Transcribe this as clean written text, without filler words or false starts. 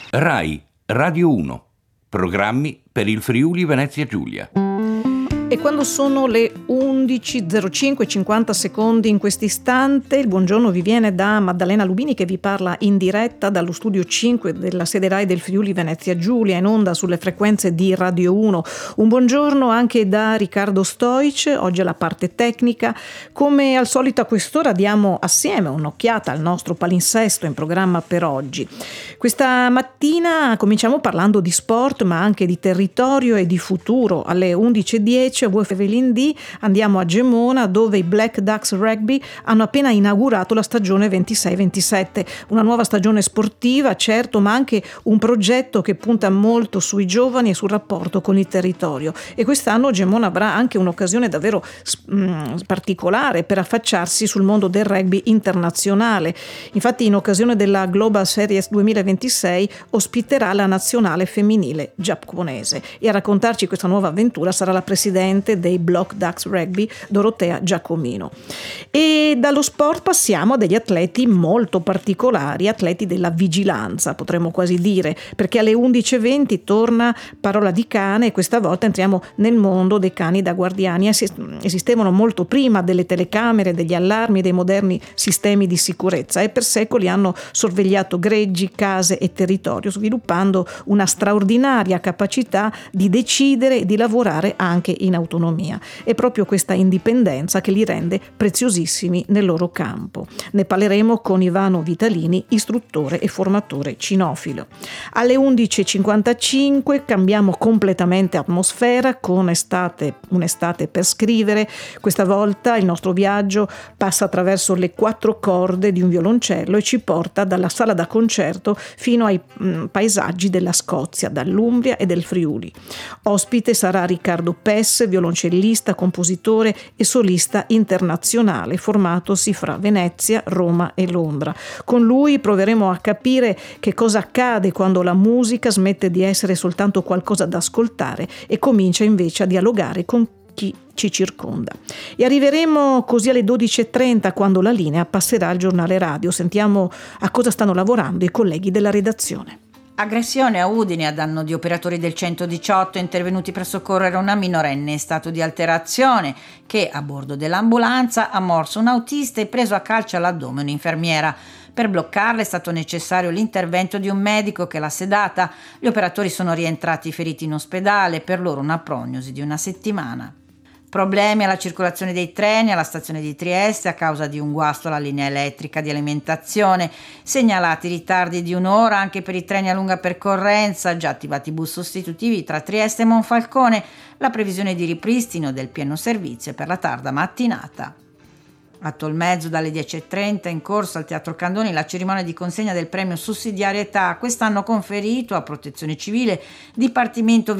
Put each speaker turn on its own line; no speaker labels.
Rai Radio 1. Programmi per il Friuli Venezia Giulia.
E quando sono le 11:05, 50 secondi in quest'istante, il buongiorno vi viene da Maddalena Lubini, che vi parla in diretta dallo studio 5 della sede Rai del Friuli Venezia Giulia, in onda sulle frequenze di Radio 1. Un buongiorno anche da Riccardo Stoic, oggi alla parte tecnica. Come al solito a quest'ora diamo assieme un'occhiata al nostro palinsesto in programma per oggi. Questa mattina cominciamo parlando di sport, ma anche di territorio e di futuro. Alle 11:10 a Evelyn D andiamo a Gemona, dove i Black Ducks Rugby hanno appena inaugurato la stagione 26-27, una nuova stagione sportiva, certo, ma anche un progetto che punta molto sui giovani e sul rapporto con il territorio. E quest'anno Gemona avrà anche un'occasione davvero particolare per affacciarsi sul mondo del rugby internazionale. Infatti, in occasione della Global Series 2026 ospiterà la nazionale femminile giapponese, e a raccontarci questa nuova avventura sarà la presidente dei Black Ducks Rugby, Dorotea Giacomino. E dallo sport passiamo a degli atleti molto particolari, atleti della vigilanza, potremmo quasi dire, perché alle 11:20 torna Parola di cane, e questa volta entriamo nel mondo dei cani da guardiani. Esistevano molto prima delle telecamere, degli allarmi, dei moderni sistemi di sicurezza, e per secoli hanno sorvegliato greggi, case e territorio, sviluppando una straordinaria capacità di decidere e di lavorare anche in autonomia. È proprio questa indipendenza che li rende preziosissimi nel loro campo. Ne parleremo con Ivano Vitalini, istruttore e formatore cinofilo. Alle 11:55 cambiamo completamente atmosfera con un'estate per scrivere. Questa volta il nostro viaggio passa attraverso le 4 corde di un violoncello e ci porta dalla sala da concerto fino ai paesaggi della Scozia, dall'Umbria e del Friuli. Ospite sarà Riccardo Pes, violoncellista, compositore e solista internazionale, formatosi fra Venezia, Roma e Londra. Con lui proveremo a capire che cosa accade quando la musica smette di essere soltanto qualcosa da ascoltare e comincia invece a dialogare con chi ci circonda. E arriveremo così alle 12:30, quando la linea passerà al giornale radio. Sentiamo a cosa stanno lavorando i colleghi della redazione.
Aggressione a Udine a danno di operatori del 118 intervenuti per soccorrere una minorenne in stato di alterazione che, a bordo dell'ambulanza, ha morso un autista e preso a calci all'addome un'infermiera. Per bloccarla è stato necessario l'intervento di un medico che l'ha sedata. Gli operatori sono rientrati feriti in ospedale, per loro una prognosi di una settimana. Problemi alla circolazione dei treni alla stazione di Trieste a causa di un guasto alla linea elettrica di alimentazione. Segnalati ritardi di un'ora anche per i treni a lunga percorrenza, già attivati bus sostitutivi tra Trieste e Monfalcone, la previsione di ripristino del pieno servizio per la tarda mattinata. A Tolmezzo dalle 10:30 in corso al Teatro Candoni la cerimonia di consegna del premio Sussidiarietà, quest'anno conferito a Protezione Civile, Dipartimento